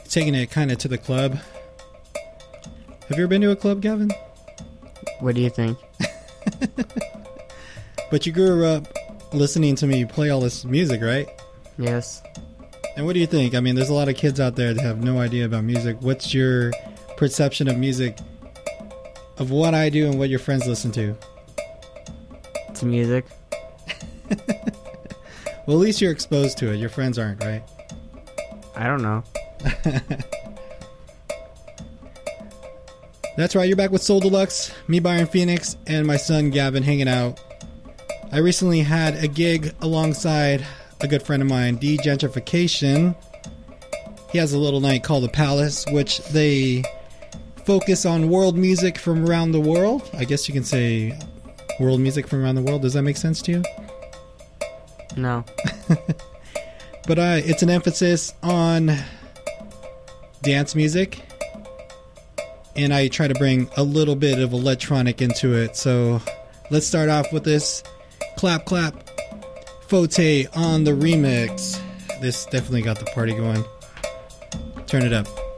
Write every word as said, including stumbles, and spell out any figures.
taking it kind of to the club. Have you ever been to a club, Gavin? What do you think? But you grew up listening to me play all this music, right? Yes. And what do you think? I mean, there's a lot of kids out there that have no idea about music. What's your perception of music, of what I do and what your friends listen to? It's music. Well, at least you're exposed to it. Your friends aren't, right? I don't know. That's right. You're back with Soul Deluxe. Me, Byron Phoenix, and my son, Gavin, hanging out. I recently had a gig alongside a good friend of mine, D-Gentrification. He has a little night called The Palace, which they focus on world music from around the world. I guess you can say world music from around the world. Does that make sense to you? No. But uh, it's an emphasis on dance music. And I try to bring a little bit of electronic into it. So let's start off with this Clap Clap Forte on the remix. This definitely got the party going. Turn it up.